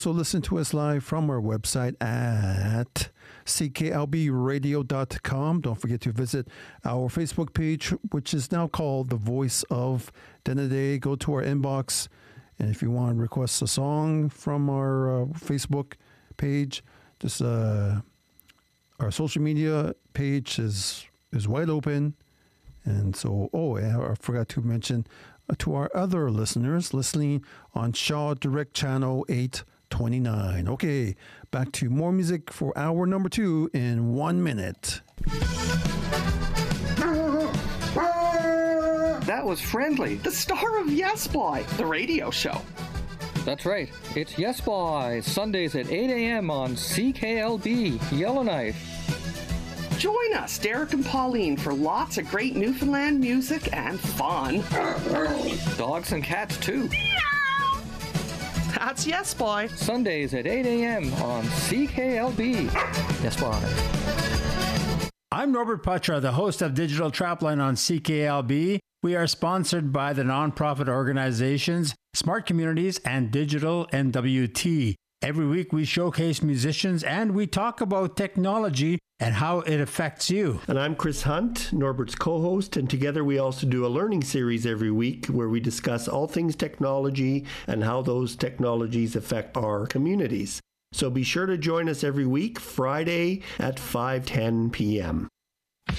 So listen to us live from our website at cklbradio.com. Don't forget to visit our Facebook page, which is now called The Voice of Denede. Go to our inbox, and if you want to request a song from our Facebook page, just our social media page is wide open. And so, I forgot to mention to our other listeners listening on Shaw Direct Channel 829. Okay, back to more music for hour number 2 in 1 minute. That was Friendly, the star of Yes Boy, the radio show. That's right. It's Yes Boy, Sundays at 8 a.m. on CKLB, Yellowknife. Join us, Derek and Pauline, for lots of great Newfoundland music and fun. Dogs and cats, too. That's Yes Boy. Sundays at 8 a.m. on CKLB. Yes Boy. I'm Norbert Patra, the host of Digital Trapline on CKLB. We are sponsored by the nonprofit organizations Smart Communities and Digital NWT. Every week we showcase musicians and we talk about technology and how it affects you. And I'm Chris Hunt, Norbert's co-host, and together we also do a learning series every week where we discuss all things technology and how those technologies affect our communities. So be sure to join us every week, Friday at 5:10 p.m.